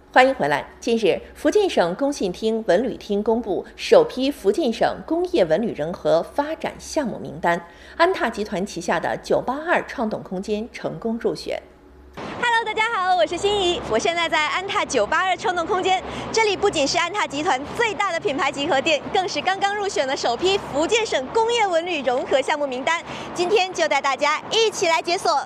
欢迎回来。近日，福建省工信厅文旅厅公布首批福建省工业文旅人和发展项目名单，安踏集团旗下的982创动空间成功入选。 Hello， 大家好，我是心怡，我现在在安踏982创动空间，这里不仅是安踏集团最大的品牌集合店，更是刚刚入选了首批福建省工业文旅融合项目名单。今天就带大家一起来解锁。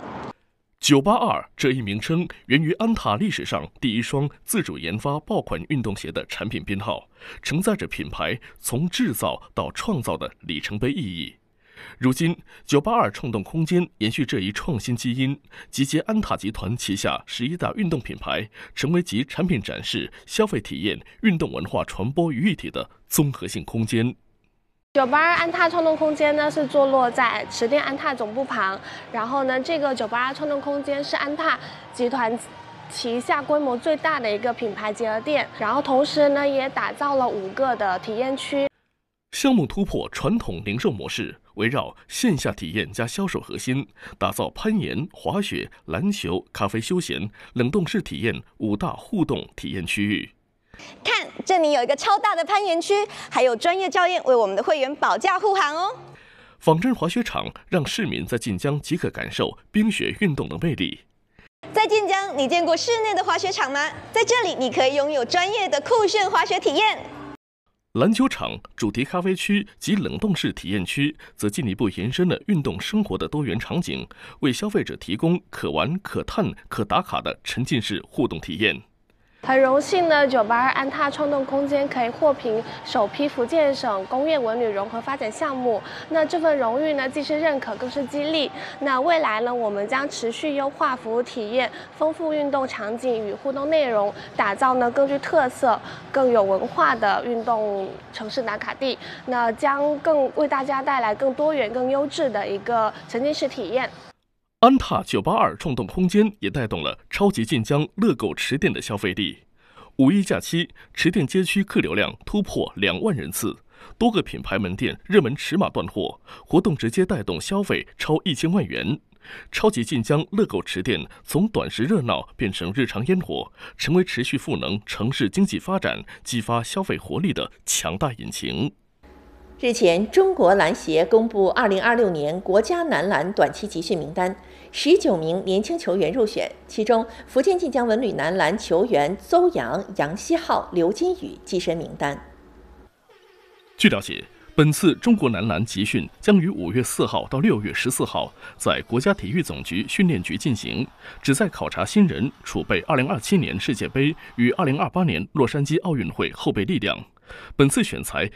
982这一名称源于安踏历史上第一双自主研发爆款运动鞋的产品编号，承载着品牌从制造到创造的里程碑意义。如今，982创动空间延续这一创新基因，集结安踏集团旗下11大运动品牌，成为集产品展示、消费体验、运动文化传播于一体的综合性空间。 982安踏创动空间呢是坐落在池店安踏总部旁，然后呢，这个982创动空间是安踏集团旗下规模最大的一个品牌结合店，然后同时呢也打造了5个的体验区。 项目突破传统零售模式，围绕线下体验加销售核心，打造攀岩、滑雪、篮球、咖啡休闲、冷冻室体验5大互动体验区域。 看，这里有一个超大的攀岩区，还有专业教练为我们的会员保驾护航哦。 仿真滑雪场让市民在晋江即可感受冰雪运动的魅力。 在晋江，你见过室内的滑雪场吗？在这里，你可以拥有专业的酷炫滑雪体验。 篮球场、主题咖啡区及冷冻室体验区则进一步延伸了运动生活的多元场景，为消费者提供可玩、可探、可打卡的沉浸式互动体验。 很荣幸呢，982安踏创动空间可以获评首批福建省工业文旅融合发展项目。那这份荣誉呢，既是认可，更是激励。那未来呢，我们将持续优化服务体验，丰富运动场景与互动内容，打造呢更具特色、更有文化的运动城市打卡地。那将更为大家带来更多元、更优质的一个沉浸式体验。 安踏982创动空间也带动了超级晋江乐购池店的消费力。5·1假期，池店街区客流量突破2万人次，多个品牌门店热门尺码断货，活动直接带动消费超1000万元。超级晋江乐购池店从短时热闹变成日常烟火，成为持续赋能城市经济发展、激发消费活力的强大引擎。 日前，中国篮协公布2026年国家男篮短期集训名单，19名年轻球员入选，其中福建晋江文旅男篮球员邹阳、杨希浩、刘金宇跻身名单。 据了解，本次中国男篮集训将于5月4号到6月14号在国家体育总局训练局进行，旨在考察新人，储备2027年世界杯与2028年洛杉矶奥运会后备力量。本次选材